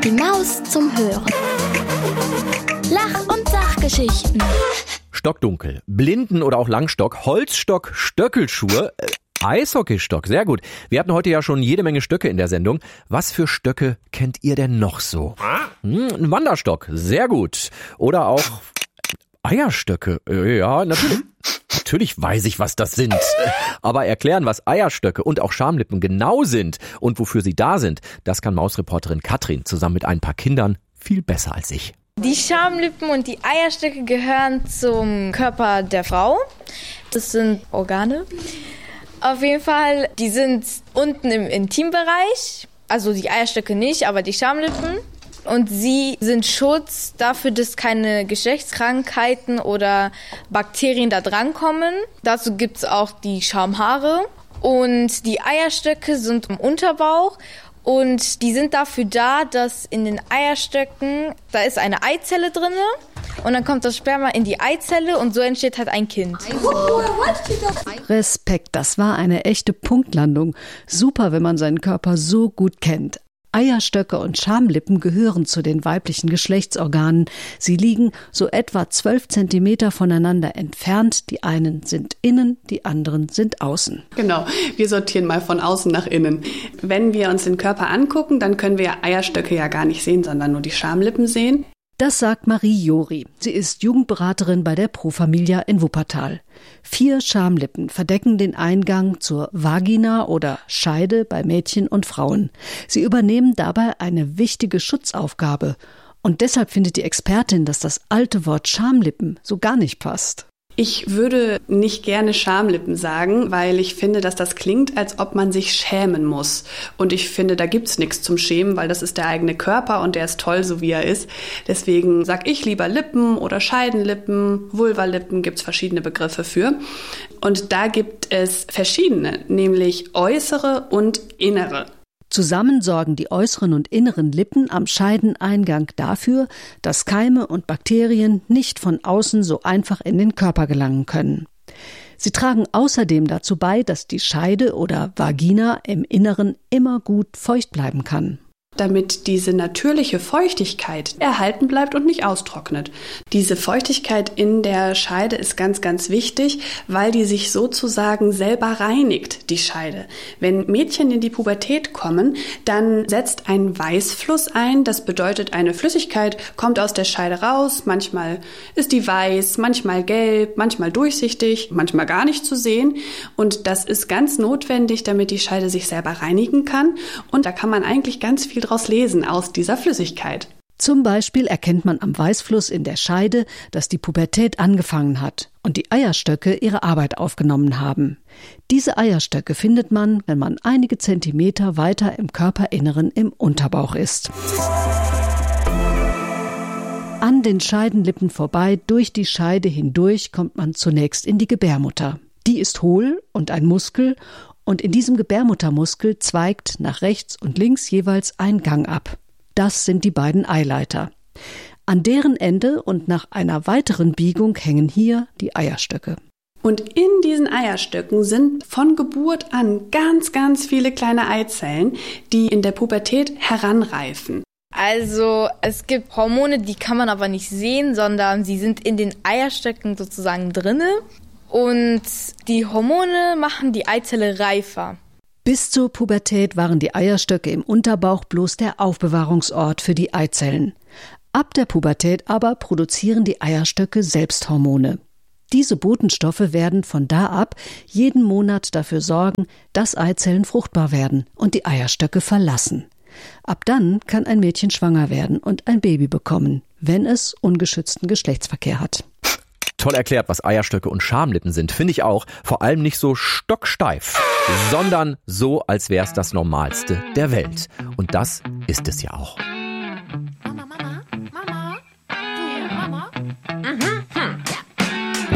Die Maus zum Hören. Lach- und Sachgeschichten. Stockdunkel, Blinden- oder auch Langstock, Holzstock, Stöckelschuhe, Eishockeystock, sehr gut. Wir hatten heute ja schon jede Menge Stöcke in der Sendung. Was für Stöcke kennt ihr denn noch so? Ein Wanderstock, sehr gut. Oder auch Eierstöcke, ja, natürlich. Natürlich weiß ich, was das sind. Aber erklären, was Eierstöcke und auch Schamlippen genau sind und wofür sie da sind, das kann Mausreporterin Katrin zusammen mit ein paar Kindern viel besser als ich. Die Schamlippen und die Eierstöcke gehören zum Körper der Frau. Das sind Organe. Auf jeden Fall, die sind unten im Intimbereich. Also die Eierstöcke nicht, aber die Schamlippen. Und sie sind Schutz dafür, dass keine Geschlechtskrankheiten oder Bakterien da drankommen. Dazu gibt es auch die Schamhaare. Und die Eierstöcke sind im Unterbauch. Und die sind dafür da, dass in den Eierstöcken, da ist eine Eizelle drin. Und dann kommt das Sperma in die Eizelle und so entsteht halt ein Kind. Respekt, das war eine echte Punktlandung. Super, wenn man seinen Körper so gut kennt. Eierstöcke und Schamlippen gehören zu den weiblichen Geschlechtsorganen. Sie liegen so etwa 12 Zentimeter voneinander entfernt. Die einen sind innen, die anderen sind außen. Genau, wir sortieren mal von außen nach innen. Wenn wir uns den Körper angucken, dann können wir Eierstöcke ja gar nicht sehen, sondern nur die Schamlippen sehen. Das sagt Marie Jori. Sie ist Jugendberaterin bei der Pro Familia in Wuppertal. 4 Schamlippen verdecken den Eingang zur Vagina oder Scheide bei Mädchen und Frauen. Sie übernehmen dabei eine wichtige Schutzaufgabe. Und deshalb findet die Expertin, dass das alte Wort Schamlippen so gar nicht passt. Ich würde nicht gerne Schamlippen sagen, weil ich finde, dass das klingt, als ob man sich schämen muss. Und ich finde, da gibt's nichts zum Schämen, weil das ist der eigene Körper und der ist toll, so wie er ist. Deswegen sag ich lieber Lippen oder Scheidenlippen, Vulvalippen, gibt's verschiedene Begriffe für. Und da gibt es verschiedene, nämlich äußere und innere. Zusammen sorgen die äußeren und inneren Lippen am Scheideneingang dafür, dass Keime und Bakterien nicht von außen so einfach in den Körper gelangen können. Sie tragen außerdem dazu bei, dass die Scheide oder Vagina im Inneren immer gut feucht bleiben kann. Damit diese natürliche Feuchtigkeit erhalten bleibt und nicht austrocknet. Diese Feuchtigkeit in der Scheide ist ganz, ganz wichtig, weil die sich sozusagen selber reinigt, die Scheide. Wenn Mädchen in die Pubertät kommen, dann setzt ein Weißfluss ein. Das bedeutet, eine Flüssigkeit kommt aus der Scheide raus. Manchmal ist die weiß, manchmal gelb, manchmal durchsichtig, manchmal gar nicht zu sehen. Und das ist ganz notwendig, damit die Scheide sich selber reinigen kann. Und da kann man eigentlich ganz viel draus lesen aus dieser Flüssigkeit. Zum Beispiel erkennt man am Weißfluss in der Scheide, dass die Pubertät angefangen hat und die Eierstöcke ihre Arbeit aufgenommen haben. Diese Eierstöcke findet man, wenn man einige Zentimeter weiter im Körperinneren im Unterbauch ist. An den Scheidenlippen vorbei, durch die Scheide hindurch, kommt man zunächst in die Gebärmutter. Die ist hohl und ein Muskel. Und in diesem Gebärmuttermuskel zweigt nach rechts und links jeweils ein Gang ab. Das sind die beiden Eileiter. An deren Ende und nach einer weiteren Biegung hängen hier die Eierstöcke. Und in diesen Eierstöcken sind von Geburt an ganz, ganz viele kleine Eizellen, die in der Pubertät heranreifen. Also es gibt Hormone, die kann man aber nicht sehen, sondern sie sind in den Eierstöcken sozusagen drinne. Und die Hormone machen die Eizelle reifer. Bis zur Pubertät waren die Eierstöcke im Unterbauch bloß der Aufbewahrungsort für die Eizellen. Ab der Pubertät aber produzieren die Eierstöcke selbst Hormone. Diese Botenstoffe werden von da ab jeden Monat dafür sorgen, dass Eizellen fruchtbar werden und die Eierstöcke verlassen. Ab dann kann ein Mädchen schwanger werden und ein Baby bekommen, wenn es ungeschützten Geschlechtsverkehr hat. Toll erklärt, was Eierstöcke und Schamlippen sind, finde ich auch. Vor allem nicht so stocksteif, sondern so, als wäre es das Normalste der Welt. Und das ist es ja auch.